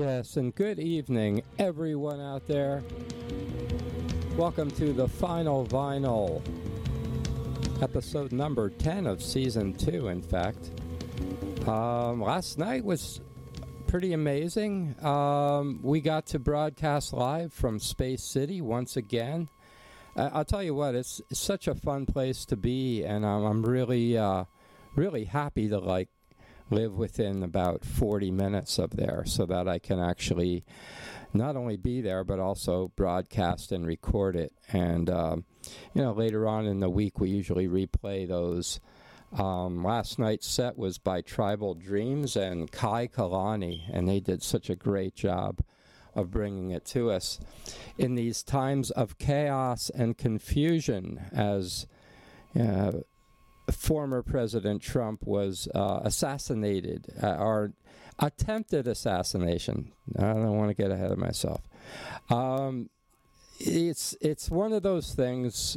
Yes, and good evening, everyone out there. Welcome to the Final Vinyl, episode number 10 of season 2, in fact. Last night was pretty amazing. We got to broadcast live from Space City once again. I'll tell you what, it's such a fun place to be, and I'm really happy to live within about 40 minutes of there so that I can actually not only be there but also broadcast and record it. And later on in the week we usually replay those. Last night's set was by Tribal Dreams and Kai Kalani, and they did such a great job of bringing it to us in these times of chaos and confusion, as former President Trump was assassinated, or attempted assassination. I don't want to get ahead of myself. It's one of those things.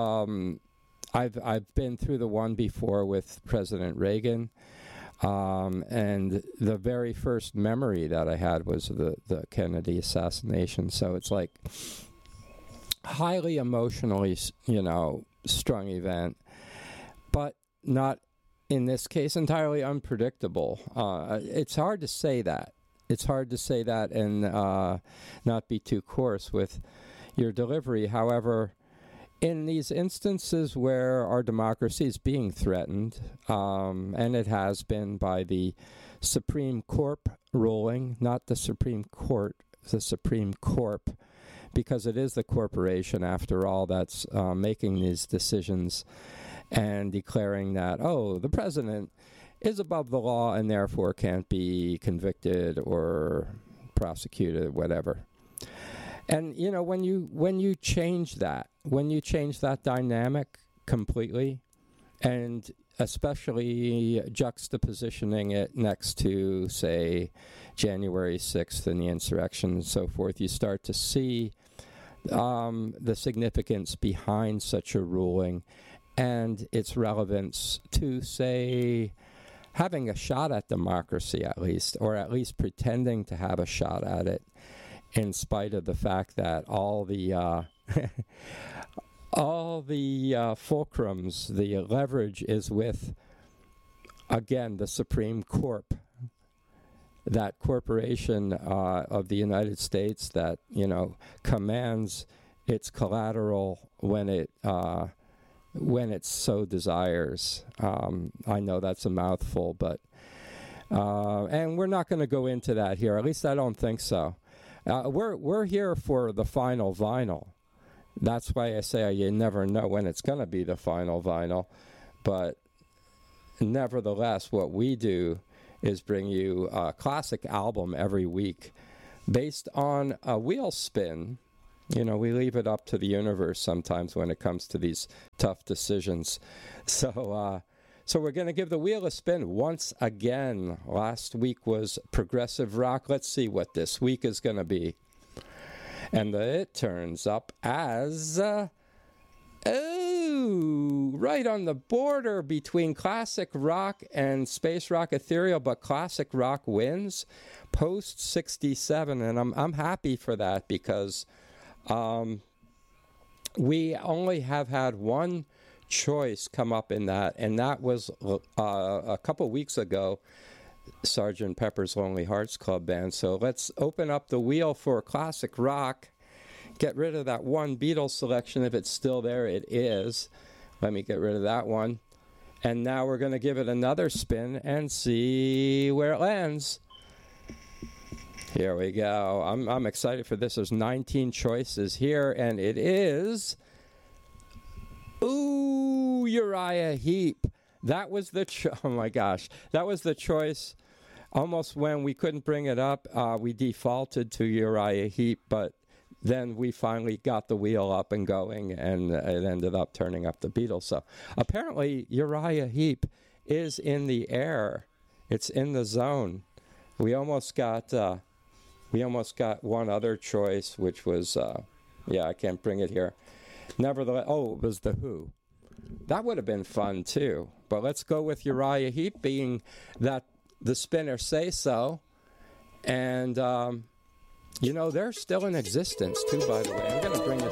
I've been through the one before with President Reagan, and the very first memory that I had was the Kennedy assassination. So it's like highly emotionally, strung event. But not, in this case, entirely unpredictable. It's hard to say that. It's hard to say that and not be too coarse with your delivery. However, in these instances where our democracy is being threatened, and it has been by the Supreme Corp ruling, not the Supreme Court, the Supreme Corp, because it is the corporation, after all, that's making these decisions and declaring that, the president is above the law and therefore can't be convicted or prosecuted, whatever. And, when you change that, dynamic completely, and especially juxtapositioning it next to, say, January 6th and the insurrection and so forth, you start to see the significance behind such a ruling and its relevance to, say, having a shot at democracy at least, or at least pretending to have a shot at it, in spite of the fact that all the fulcrums, the leverage is with, again, the Supreme Corp, that corporation of the United States that, commands its collateral when it so desires. I know that's a mouthful, but and we're not going to go into that here. At least I don't think so. We're here for the final vinyl. That's why I say you never know when it's going to be the final vinyl. But nevertheless, what we do is bring you a classic album every week based on a wheel spin. We leave it up to the universe sometimes when it comes to these tough decisions. So we're going to give the wheel a spin once again. Last week was progressive rock. Let's see what this week is going to be. And it turns up as, right on the border between classic rock and space rock ethereal, but classic rock wins, Post 67. And I'm happy for that because we only have had one choice come up in that, and that was a couple weeks ago, Sgt. Pepper's Lonely Hearts Club Band. So let's open up the wheel for classic rock, get rid of that one Beatles selection if it's still there. It is. Let me get rid of that one, and now we're going to give it another spin and see where it lands. Here we go. I'm excited for this. There's 19 choices here, and it is Uriah Heep. That was the oh my gosh, that was the choice. Almost when we couldn't bring it up, we defaulted to Uriah Heep, but then we finally got the wheel up and going, and it ended up turning up the Beatles. So apparently Uriah Heep is in the air. It's in the zone. We almost got one other choice, which was I can't bring it here. Nevertheless, it was The Who. That would have been fun too. But let's go with Uriah Heep, being that the spinners say so. And, they're still in existence, too, by the way. I'm going to bring this